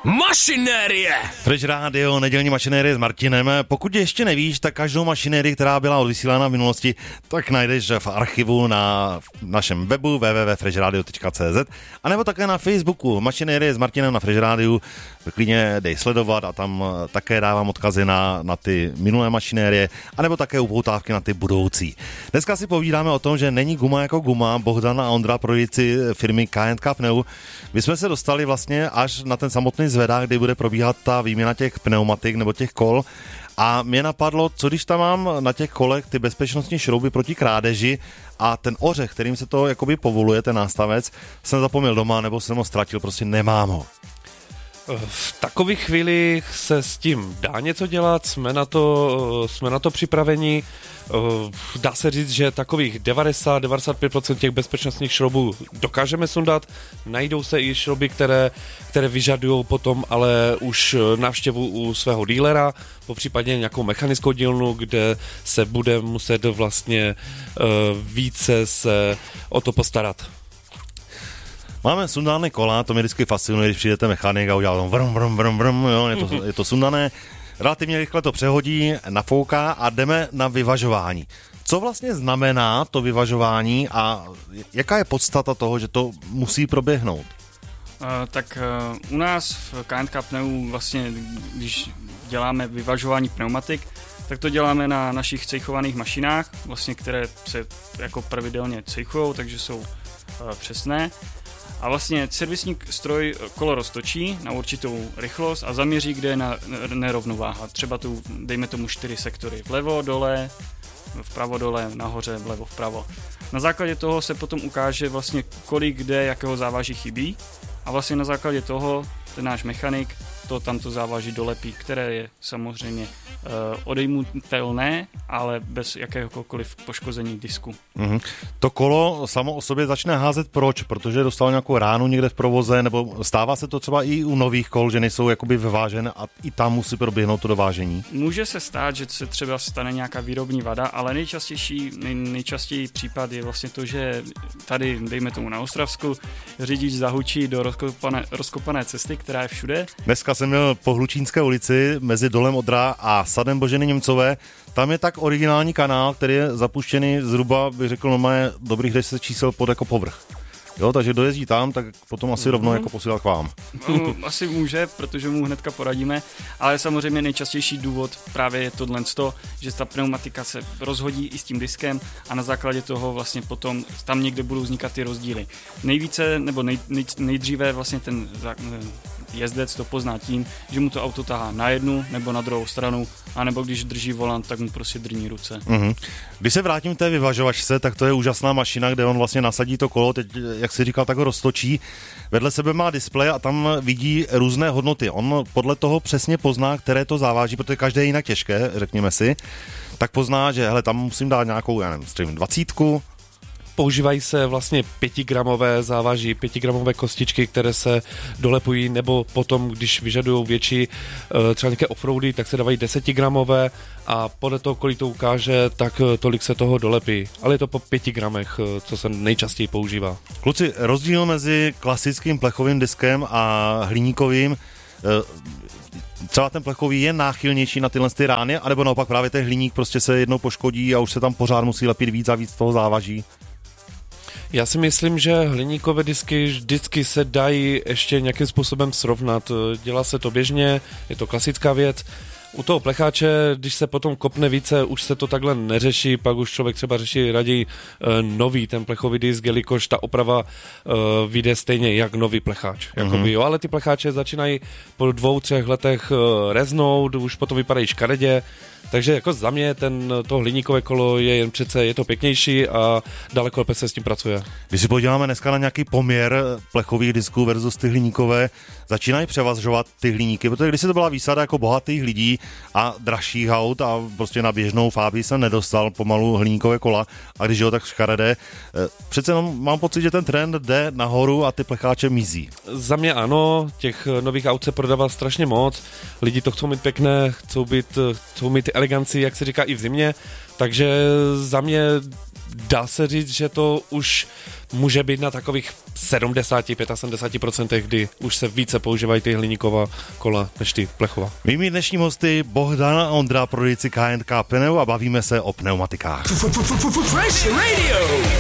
Mašinérie! Fresh Radio, nedělní mašinérie s Martinem. Pokud ještě nevíš, tak každou mašinérii, která byla odvysílána v minulosti, tak najdeš v archivu na našem webu www.freshradio.cz a nebo také na Facebooku Mašinérie s Martinem na Fresh Radio. Klidně dej sledovat a tam také dávám odkazy na ty minulé mašinérie, anebo také upoutávky na ty budoucí. Dneska si povídáme o tom, že není guma jako guma. Bohdan a Ondra, prodejci firmy K&K Pneu. My jsme se dostali vlastně až na ten samotný zvedák, kdy bude probíhat ta výměna těch pneumatik nebo těch kol. A mě napadlo, co když tam mám na těch kolech ty bezpečnostní šrouby proti krádeži a ten ořech, kterým se to jakoby povoluje, ten nástavec, jsem zapomněl doma nebo jsem ho ztratil, prostě nemám ho. V takových chvílích se s tím dá něco dělat, jsme na to připraveni. Dá se říct, že takových 90-95% těch bezpečnostních šroubů dokážeme sundat. Najdou se i šrouby, které vyžadují potom ale už návštěvu u svého dílera, popřípadně nějakou mechanickou dílnu, kde se bude muset vlastně více se o to postarat. Máme sundané kola, to mě vždycky fascinuje, když přijdete mechanik a udělá tam vrum, jo, je to sundané. Relativně rychle to přehodí, nafouká a jdeme na vyvažování. Co vlastně znamená to vyvažování a jaká je podstata toho, že to musí proběhnout? U nás v K&K Pneu vlastně, když děláme vyvažování pneumatik, tak to děláme na našich cejchovaných mašinách, vlastně, které se jako pravidelně cejchujou, takže jsou přesné. A vlastně servisní stroj kolo roztočí na určitou rychlost a zaměří, kde je nerovnováha. Třeba tu, dejme tomu 4 sektory. Vlevo, dole, vpravo, dole, nahoře, vlevo, vpravo. Na základě toho se potom ukáže vlastně, kolik kde jakého závaží chybí. A vlastně na základě toho ten náš mechanik tamto závaží dolepí, které je samozřejmě odejmutelné, ale bez jakéhokoliv poškození disku. Mm-hmm. To kolo samo o sobě začne házet proč? Protože dostalo nějakou ránu někde v provoze, nebo stává se to třeba i u nových kol, že nejsou jakoby vyvážené a i tam musí proběhnout to dovážení? Může se stát, že se třeba stane nějaká výrobní vada, ale nejčastější případ je vlastně to, že tady, dejme tomu na Ostravsku, řidič zahučí do rozkopané cesty, která je všude. Dneska jsem měl po Hlučínské ulici mezi Dolem Odra a Sadem Boženy Němcové. Tam je tak originální kanál, který je zapuštěný zhruba, bych řekl, normálně dobrých 10 čísel pod jako povrch. Jo, takže dojezdí tam, tak potom asi rovnou jako posílal k vám. Asi může, protože mu hnedka poradíme, ale samozřejmě nejčastější důvod právě je tohle, že ta pneumatika se rozhodí i s tím diskem a na základě toho vlastně potom tam někde budou vznikat ty rozdíly. Nejvíce nebo nejdříve vlastně ten jezdec to pozná tím, že mu to auto tahá na jednu nebo na druhou stranu, anebo když drží volant, tak mu prostě drní ruce. Mm-hmm. Když se vrátím k té vyvažovačce, tak to je úžasná mašina, kde on vlastně nasadí to kolo, teď, jak si říkal, tak ho roztočí. Vedle sebe má displej a tam vidí různé hodnoty. On podle toho přesně pozná, které to záváží, protože každé je jinak těžké, řekněme si. Tak pozná, že hele, tam musím dát nějakou, já nevím, 20. Používají se vlastně 5gramové závaží, 5gramové kostičky, které se dolepují, nebo potom, když vyžadují větší třeba nějaké offroady, tak se dávají 10gramové a podle toho, kolik to ukáže, tak tolik se toho dolepí. Ale je to po 5 gramech, co se nejčastěji používá. Kluci, rozdíl mezi klasickým plechovým diskem a hliníkovým, třeba ten plechový je náchylnější na tyhle rány, anebo naopak právě ten hliník prostě se jednou poškodí a už se tam pořád musí lepit víc a víc toho závaží? Já si myslím, že hliníkové disky vždycky se dají ještě nějakým způsobem srovnat. Dělá se to běžně, je to klasická věc. U toho plecháče, když se potom kopne více, už se to takhle neřeší, pak už člověk třeba řeší raději nový ten plechový disk, jelikož ta oprava vyjde stejně jak nový plecháč. Jakoby, jo, ale ty plecháče začínají po 2-3 letech reznout, už potom vypadají škaredě. Takže jako za mě to hliníkové kolo je to pěknější a daleko lépe se s tím pracuje. Když si podíváme dneska na nějaký poměr plechových disků versus ty hliníkové, začínají převažovat ty hliníky, protože když se to byla výsada jako bohatých lidí a dražších aut a prostě na běžnou Fábii jsem nedostal pomalu hliníkové kola a když ho tak škaredé, přece jenom mám pocit, že ten trend jde nahoru a ty plecháče mizí. Za mě ano, těch nových aut se prodává strašně moc, lidi to chcou mít pěkné, chcou mít eleganci, jak se říká, i v zimě, takže za mě dá se říct, že to už může být na takových 70-75%, kdy už se více používají ty hliníková kola než ty plechová. Mými dnešní hosty Bohdan a Ondra, prodejci K&K Pneu, a bavíme se o pneumatikách. Fresh Radio.